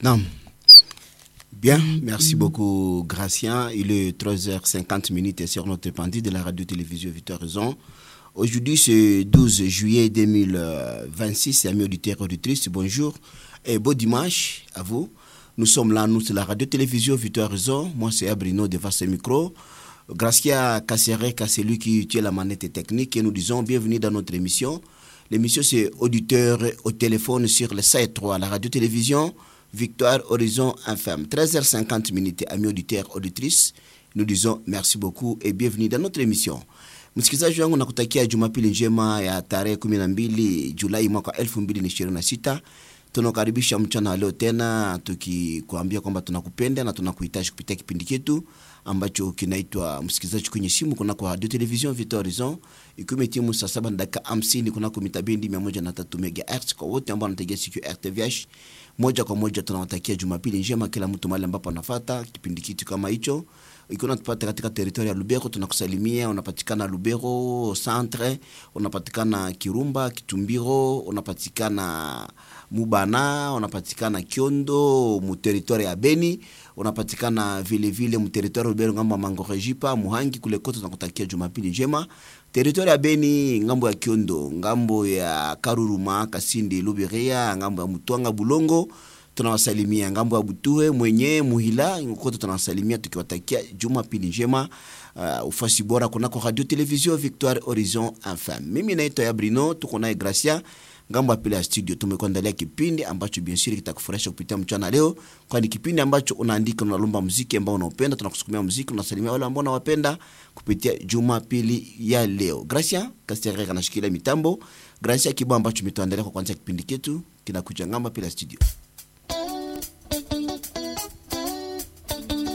Non. Bien, merci beaucoup Gracien. Il est 3h50 sur notre pendule de la radio-télévision Victoire Raison. Aujourd'hui, c'est 12 juillet 2026, amis auditeurs et auditrices, bonjour et bon dimanche à vous. Nous sommes là, nous, c'est la radio-télévision Victoire Raison. Moi, c'est Abrino devant ce micro. Gracia Kassereka, c'est lui qui tient la manette technique et nous disons bienvenue dans notre émission. L'émission, c'est Auditeurs au téléphone sur le site 3, la radio-télévision Victoire Horizon FM. 13h50, amis auditeurs, auditrices. Nous disons merci beaucoup et bienvenue dans notre émission. Msikilizaji wangu nakutakia Jumapili njema ya tarehe 12 Julai mwaka 2026. Tunakaribisha mchana leo tena tukikuambia kwamba tunakupenda na tunakuhitaji kupitia kipindi chetu ambacho kinaitwa msikilizaji kwenye simu kuna kwa radio television Victoire Horizon. Ikumetimu saa 7 dakika 50 kuna kwa mitabendi 103 MHz kwa wote ambao wanategea sikio RTVH. Moja kwa moja tunawatakia Jumapili njema kila mtu mahali ambapo anafuata kipindi kitu kama hicho. Ikiwa unatupata katika territory ya Lubero tunakusalimia, unapatikana Lubero centre, unapatikana Kirumba, Kitumbiro, unapatikana Mubana, unapatikana Kiondo, mu territory ya Beni, unapatikana vile vile mu territory ya Lubero ngambo Mangorejipa, Muhangi kule kote tunakutakia Jumapili njema. Territory ya Beni ngambo ya Kiondo, ngambo ya Karuruma, Kasindi, Luberia, ngambo ya Mutwanga, Bulongo tunawasalimia, ngambo ya Butuhe, Mwenye, Muhila, kote tunawasalimia tukiwatakia Jumapili njema. Ufasi bora kunako radio television Victoire Horizon FM. Mimi naitwa Abrino, tuko naye Gracia ngambo ya pili ya studio. Tumekuandalia kipindi ambacho bien sûr kitakufurahisha kupitia mchana leo, kwani kipindi ambacho unaandika unalomba muziki ambao unaopenda, tunakusukumia muziki, unasalimia wale ambao unawapenda kupitia Jumapili ya leo. Gracia Kastereka anashikilia mitambo. Gracia kibao ambacho umetuandalia kwa kwanza kipindi chetu kinakuja ngamba pili ya studio.